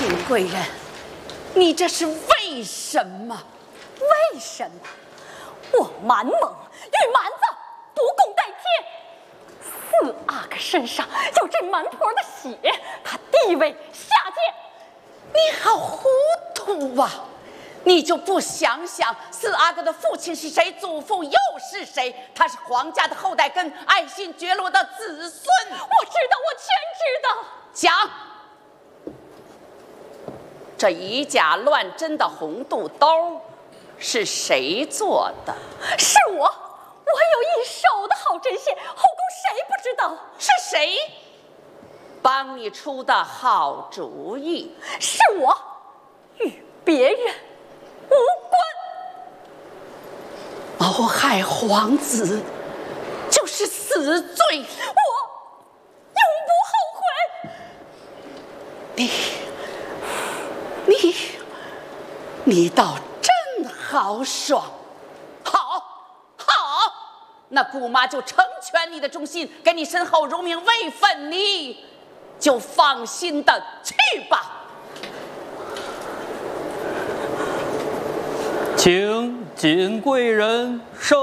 秦贵人，你这是为什么？ 为什么？我满蒙与蛮子不共戴天，四阿哥身上有这蛮婆的血，他地位下贱。 你好糊涂啊！你就不想想四阿哥的父亲是谁，祖父又是谁？他是皇家的后代，跟爱新觉罗的子孙。 我知道，我全知道。 讲，这以假乱真的红肚兜是谁做的？ 是我有一手的好针线，后宫谁不知道？ 是谁帮你出的好主意？ 是我，与别人无关。 谋害皇子就是死罪， 我永不后悔。 你倒真豪爽。好，那姑妈就成全你的忠心，给你身后如名位分，你就放心的去吧。 请锦贵人收。